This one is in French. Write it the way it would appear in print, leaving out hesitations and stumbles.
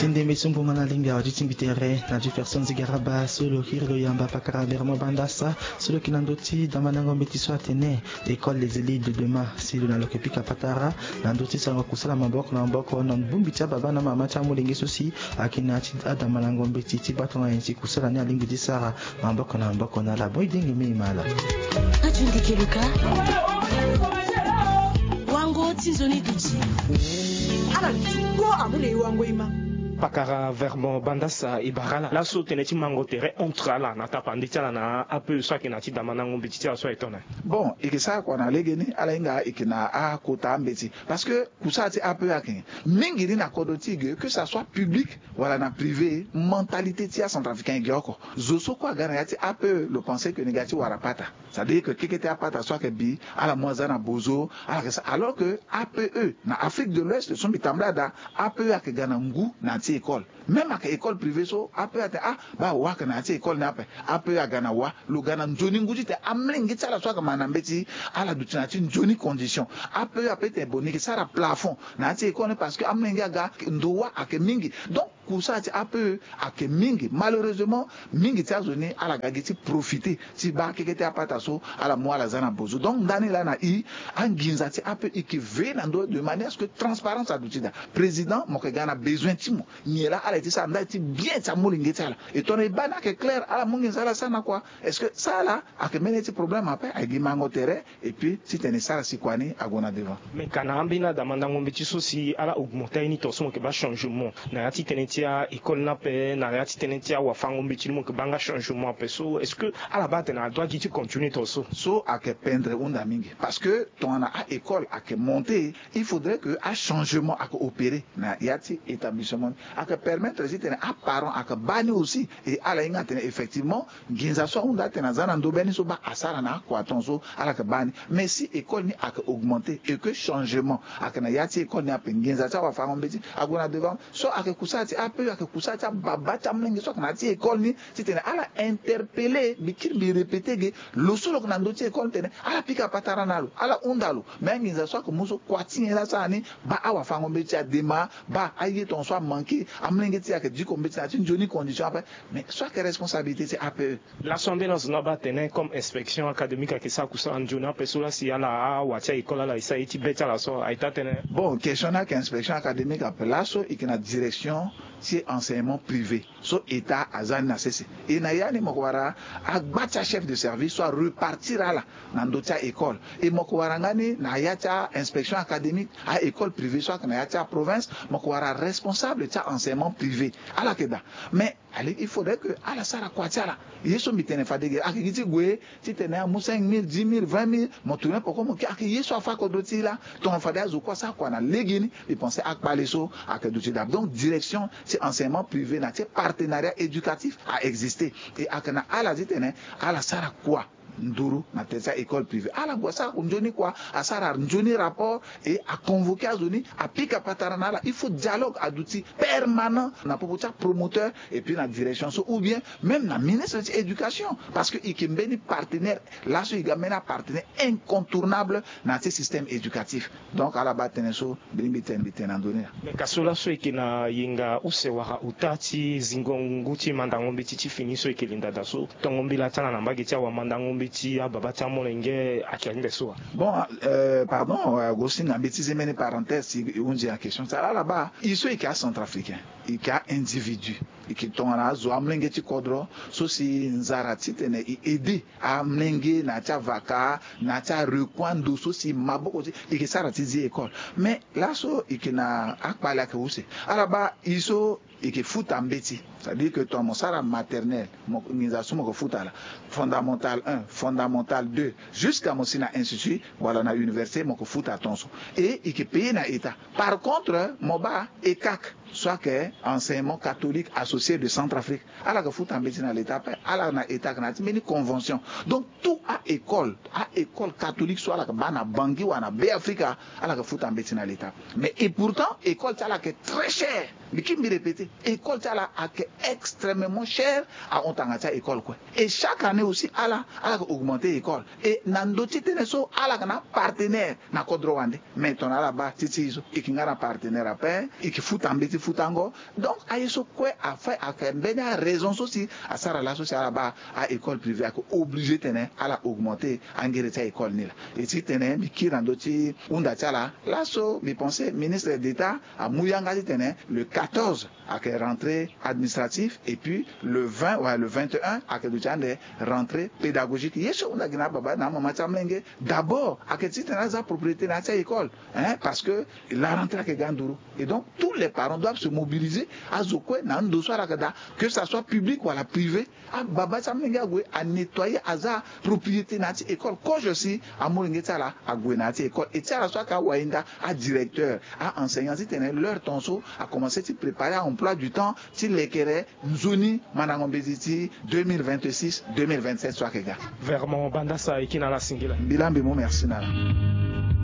Tende mesumbu manalinga auditimbiterre na Jefferson Zigaraba solo kirlo yamba pakara vermo bandasa solo kinandoti damanango metiso atene école les élites de demain silo na lokepika patara nandoti sango kusala maboko na mboko na mbumbitia baba na mama cha mulingi sosi akina damanango mbetiti bato na nsi kusala ni alingi disara maboko na la boy dingi mimala atundike luka wango tizoni tuti ala go amule wango ima pakara vermo bandasa ibarala la so teneti mango tere ontrala na tapanditala na ape so akina ti damana ngombi ti so etona bon ikisa kwa na legeni ala inga ikina a kota mbeti parce que kusa ti ape akin mingi ni na kodotige que ça soit public wala na privé mentalité ti centrafricain gioko zoso kwa gana ya ti ape le penser que négatif wara pata ça veut dire que kekete apata soit que bi ala moza na bozo alors que APE na Afrique de l'Ouest sont bitamblada APE ak gana ngu na école même à école privée so après ba wa kana ti école na après agana wa lu gana njoni nguji te amlingi tsala so ka manambeti ala dutina ti njoni condition après te boniki sara plafond na ti école parce que amlingi aga ndowa ak mingi donc kusa ti après ak mingi malheureusement mingi ti azoni ala gagiti profiter ti ba kekete apata so ala mo ala zana bozo donc ndani la na i anginza ti après qui veut de manière à ce que transparence adutida président mo ke gana besoin timo niela ala ti ça nda ti bien ta molingi tala et ton bana que clair ala mungi sala sana quoi est-ce que ça là a que mene ti problème après a gi mango terrain et puis si tene sala si kwani agona devant mais kana ambina damanda ngombe ti so si ala augmenter ni to so ke ba changement na ya ti tene ti a école na pe na ya ti tene ti a wa fango mbi ti mo ke banga changement pe so est-ce que ala ba tena doit qui tu continue to so a que peindre unda mingi parce que ton a école a que monter il faudrait que a changement a que opérer na ya ti établissement à que permettre si tene apparent à que bani aussi et à la inga tene effectivement ginza so unda tene zana ndo beni so ba asara na kwa tonso ala que bani mais si école ni à que augmenter et que changement à que na yati école ni a ginza cha wa fa ngombeti agona devant so à que kusati a peu à que kusati baba cha mlengi so na ti école ni si tene ala interpeller bikir bi répéter ge lo solo na ndo ti école tene ala pika patara nalo ala undalo mais ginza so que muso kwati la sani ba awa fa ngombeti a dema ba aye ton so manqué amlengeti ak di compétition une jolie condition après mais soit que responsabilité c'est APE l'assemblée nationale ba tenir comme inspection académique ak ça kusa anjuna pesula si ala wacha école la isa iti beta la so aita tenir bon question ak inspection académique après là so ikina direction c'est enseignement privé so état azan na ceci et na yani mokwara agbacha chef de service soit repartir là na ndotia école et mokwara ngani na yacha inspection académique à école privée soit na yacha province mokwara responsable de enseignement privé à la keda mais allez il faudrait que à la sara kwatiala yeso mitene fadege akigiti gwe titene amu 5000 10000 20000 motourne poko mo ki yeso afa ko doti la ton fada zo kwa sa kwa na legini et penser ak paleso ak doti da donc direction c'est enseignement privé na partenariat éducatif a existé et akana ala titene ala sara kwa nduru na tesa école privée ala bossa njoni quoi à sara njoni rapport et à convoquer à zoni à pika patarana là il faut dialogue adouti permanent na popocha promoteur et puis la direction so ou bien même la ministre de l'éducation parce que ikembeni partenaire là so igamena partenaire incontournable dans ce système éducatif donc ala bateneso bimbiten andoni mais kasola so ikina yinga usewara utati zingonguti mandangombi titi finiso ikilinda daso tongombi la tana na mbagi tia wa mandangombi bon, pardon, Agustin, un bêtise, mais une parenthèse, si on dit la question, ça là-bas, il y a centrafricain, il y a individu, et qui t'ont là, zo amlenge ti kodro, so si nzarati tene, aider à amlenge na tia vaka, na tia rekwando, so si maboko, et qui s'arrête di école. Mais là, so, il y a akpala ke use. Là-bas, il so, et qui fout en bêtise. C'est-à-dire que ton monsara maternel, mon organisation, mon fout à la fondamental 1, fondamental 2, jusqu'à mon sina institut, voilà, na université, mon fout à ton son. Et qui paye na état. Par contre, mon bas, ECAC, soit que enseignement catholique associé de Centrafrique, alors que fout en bêtise dans l'état, ala na état kana ti meni convention donc tout à école catholique soit la bana bangi wana be Africa ala ka futa mbeti na l'état mais et pourtant école ça la que très cher mais qui me répéter école ça la que extrêmement cher à ontanga école quoi et chaque année aussi ala ka augmenter école et nandoti teneso ala kana partenaire na kodrowande maintenant là-bas titizo ikingana partenaire après ikifuta mbeti futango donc ayeso quoi a fait a bena raison aussi à ça la sociale là-bas à école privée à obligé tener à la augmenter engrais ta école ni là et si tener mi kirandoti unda tala là so mi pensais ministre d'état à Mouyanga tener le 14 à que rentrée administrative et puis le 20 le 21 à que du rentrée pédagogique yeso unda gina baba na mama chamlenge d'abord à que si tener sa propriété dans cette école hein parce que la rentrée que ganduru et donc tous les parents doivent se mobiliser à zokwe na ndo so que ça soit public ou à la privé à baba chamlenge à nettoyer aza propriété nati école quand je suis à moringe tala à gwenati école et tala soit ka wainda à directeur à enseignant si tener leur tonso à commencer à préparer à emploi du temps si l'équerre zoni manangombeziti 2026 2027 soit kega Vermont Bandassa et Kinala Singila bilambe mo merci nala